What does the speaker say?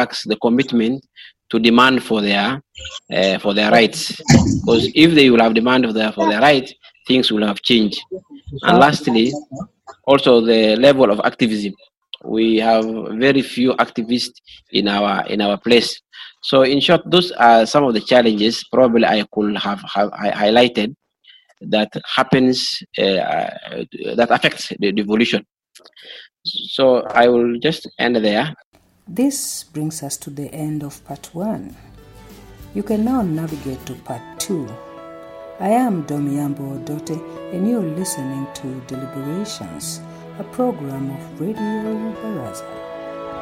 lacks the commitment to demand for their rights. Because if they will have demand for their rights, things will have changed. And lastly, also the level of activism. We have very few activists in our place. So in short, those are some of the challenges probably I could have highlighted that happens that affects the devolution. So I will just end there. This brings us to the end of part 1. You can now navigate to part 2. I am Domiyambo Odote, and you're listening to Deliberations, a program of Radio Baraza.